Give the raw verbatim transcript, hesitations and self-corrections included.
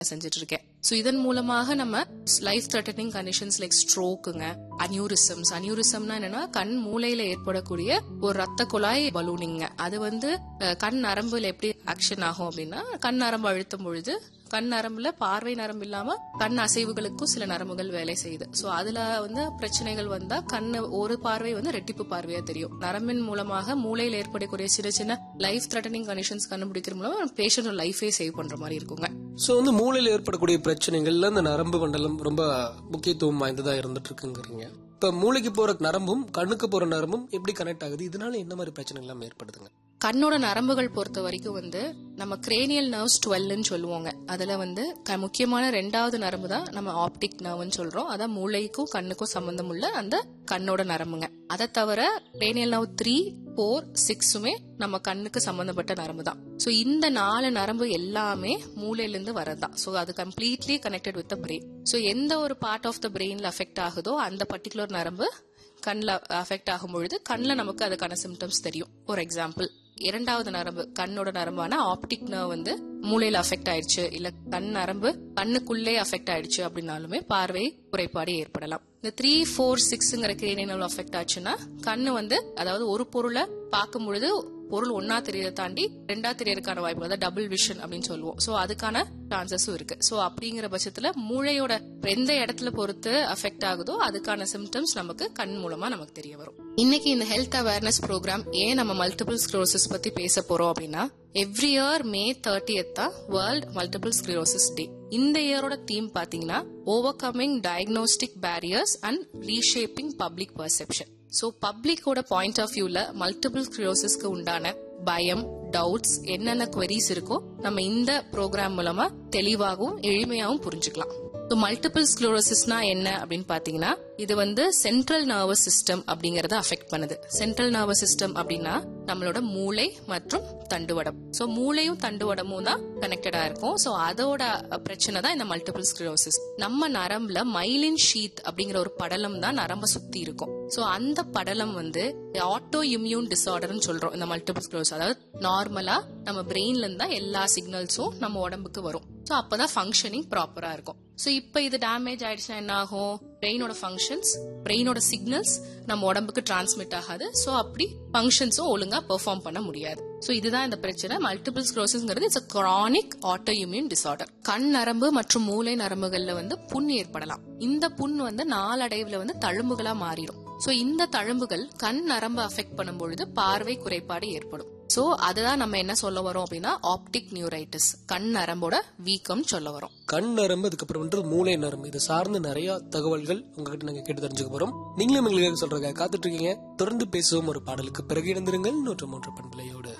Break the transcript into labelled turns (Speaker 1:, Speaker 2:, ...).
Speaker 1: செஞ்சுட்டு இருக்கேன். சோ இதன் மூலமாக நம்ம லைஃப் த்ரெட்டனிங் கண்டிஷன்ஸ் லைக் ஸ்ட்ரோக்குங்க, அனியூரிசம்ஸ். அனியூரிசம்னா என்னன்னா கண் மூளையில ஏற்படக்கூடிய ஒரு ரத்த குழாய் பலூனிங்க. அது வந்து கண் நரம்புல எப்படி ஆக்ஷன் ஆகும் அப்படின்னா, கண் நரம்பு அழுத்தும் பொழுது கண் நரம்புல பார்வை நரம்பு இல்லாம கண் அசைவுகளுக்கும் சில நரம்புகள் வேலை செய்யுது. சோ அதுல வந்து பிரச்சனைகள் வந்தா கண்ணு ஒரு பார்வை வந்து ரெட்டிப்பு பார்வையா தெரியும். நரம்பின் மூலமாக மூளையில் ஏற்படக்கூடிய சின்ன சின்ன லைஃப் த்ரெட்டனிங் கண்டிஷன்ஸ் கண்டுபிடிக்கிற மூலம் பேஷண்ட் லைஃபே சேவ் பண்ற மாதிரி இருக்குங்க.
Speaker 2: சோ வந்து மூளையில ஏற்படக்கூடிய பிரச்சனைகள்ல இந்த நரம்பு மண்டலம் ரொம்ப முக்கியத்துவம் வாய்ந்ததா இருந்துட்டு இருக்குங்கிறீங்க. இப்ப மூளைக்கு போற நரம்பும் கண்ணுக்கு போற நரம்பும் எப்படி கனெக்ட் ஆகுது? இதனால என்ன மாதிரி பிரச்சனைகள் எல்லாம் ஏற்படுதுங்க?
Speaker 1: கண்ணோட நரம்புகள் பொறுத்த வரைக்கும் வந்து நம்ம கிரேனியல் நர்வ்ஸ் டுவெல்னு சொல்லுவாங்க. அதுல வந்து முக்கியமான ரெண்டாவது நரம்பு தான் நம்ம ஆப்டிக் நர்வ்னு சொல்றோம். அதான் மூளைக்கும் கண்ணுக்கும் சம்பந்தம் உள்ள அந்த கண்ணோட நரம்புங்க. அதை தவிர கிரேனியல் நர்வ் த்ரீ போர் சிக்ஸுமே நம்ம கண்ணுக்கு சம்பந்தப்பட்ட நரம்பு தான். சோ இந்த நாலு நரம்பு எல்லாமே மூளையில இருந்து வரதான். சோ அது completely connected with the brain. So எந்த ஒரு பார்ட் ஆஃப் த பிரெயின்ல அஃபெக்ட் ஆகுதோ அந்த பர்டிகுலர் நரம்பு கண்ணில் அஃபெக்ட் ஆகும் பொழுது கண்ணில் நமக்கு அதுக்கான சிம்டம்ஸ் தெரியும். ஃபார் எக்ஸாம்பிள், இரண்டாவது நரம்பு கண்ணோட நரம்பான ஆப்டிக் நர்வ் வந்து மூளையில அஃபெக்ட் ஆயிடுச்சு, இல்ல கண் நரம்பு கண்ணுக்குள்ளே அஃபெக்ட் ஆயிடுச்சு அப்படின்னாலுமே பார்வை குறைபாடு ஏற்படலாம். இந்த த்ரீ ஃபோர் சிக்ஸ்ங்கிற கிரேனியல் அஃபெக்ட் ஆச்சுன்னா கண்ணு வந்து அதாவது ஒரு பொருளை பார்க்கும் பொழுது பொருள் ஒன்னா தெரியறத தாண்டி ரெண்டா தெரியறதுக்கான வாய்ப்பு, அதாவது டபுள் விஷன் அப்படின்னு சொல்லுவோம். சோ அதுக்கான சான்சஸும் இருக்கு. சோ அப்படிங்கிற பட்சத்துல மூளையோட எந்த இடத்துல பொறுத்து அஃபெக்ட் ஆகுதோ அதுக்கான சிம்டம்ஸ் நமக்கு கண் மூலமா நமக்கு தெரிய வரும். இன்னைக்கு இந்த ஹெல்த் அவேர்னஸ் ப்ரோக்ராம் ஏன் நம்ம மல்டிபிள் ஸ்க்ளரோசிஸ் பத்தி பேச போறோம் அப்படின்னா, எவ்ரி இயர் மே தேர்ட்டியத் தான் வேர்ல்ட் மல்டிபிள் ஸ்க்ளரோசிஸ் டே. இந்த இயரோட தீம் பாத்தீங்கன்னா over coming diagnostic barriers and reshaping public perception. So பப்ளிக்கோட point of வியூல மல்டிபிள் ஸ்க்ளரோசிஸ்க்கு உண்டான பயம், டவுட்ஸ், என்னென்ன குவெரிஸ் இருக்கோ நம்ம இந்த ப்ரோக்ராம் மூலமா தெளிவாகவும் எளிமையாகவும் புரிஞ்சுக்கலாம். மல்டிபிள் ஸ்க்ளரோசிஸ்னா என்ன அப்படின்னு பாத்தீங்கன்னா, இது வந்து சென்ட்ரல் நர்வஸ் சிஸ்டம் அப்படிங்கறத அஃபெக்ட் பண்ணுது. சென்ட்ரல் நர்வஸ் சிஸ்டம் அப்படின்னா நம்மளோட மூளை மற்றும் தண்டுவடம். சோ மூளையும் தண்டுவடமும் தான் கனெக்டடா இருக்கும். சோ அதோட பிரச்சனை தான் இந்த மல்டிபிள் ஸ்க்ளரோசிஸ். நம்ம நரம்புல மைலின் ஷீத் அப்படிங்கிற ஒரு படலம் தான் நரம்ப சுத்தி இருக்கும். சோ அந்த படலம் வந்து ஆட்டோ இம்யூன் டிசார்டர்னு சொல்றோம். இந்த மல்டிபிள் ஸ்க்ளரோசிஸ் அதாவது நார்மலா நம்ம பிரெயின்ல இருந்தா எல்லா சிக்னல்ஸும் நம்ம உடம்புக்கு வரும். சோ அப்பதான் ஃபங்க்ஷனிங் ப்ராப்பரா இருக்கும். சோ இப்ப இது டேமேஜ் ஆயிடுச்சுன்னா என்ன ஆகும்? பிரெயினோட ஃபங்க்ஷன்ஸ், பிரெயினோட சிக்னல்ஸ் நம்ம உடம்புக்கு டிரான்ஸ்மிட் ஆகாது. சோ அப்படி ஃபங்க்ஷன்ஸும் ஒழுங்கா பெர்ஃபார்ம் பண்ண முடியாது. சோ இதுதான் இந்த பிரச்சனை. Multiple ஸ்க்ளரோசிஸ்ங்கிறது it's a chronic autoimmune disorder. கண் நரம்பு மற்றும் மூளை நரம்புகள்ல வந்து புண் ஏற்படலாம். இந்த புண் வந்து நாளடைவுல வந்து தழும்புகளா மாறிடும். சோ இந்த தழும்புகள் கண் நரம்பு அஃபெக்ட் பண்ணும் பொழுது பார்வை குறைபாடு ஏற்படும். சோ அதுதான் நம்ம என்ன சொல்ல வரோம் அப்படின்னா ஆப்டிக் நியூரைட்டிஸ், கண் நரம்போட வீக்கம் சொல்ல வரோம்.
Speaker 2: கண் நரம்பு, அதுக்கப்புறம் வந்து மூளை நரம்பு, இது சார்ந்து நிறைய தகவல்கள் உங்ககிட்ட நாங்க கேட்டு தெரிஞ்சுக்க போறோம். நீங்களும் எங்களுக்கு சொல்றதுக்காக காத்துட்டு இருக்கீங்க. தொடர்ந்து பேசுவோம் ஒரு பாடலுக்கு பிறகு. இணைந்திருங்கள் நூற்று மூன்று பண்பலையோடு.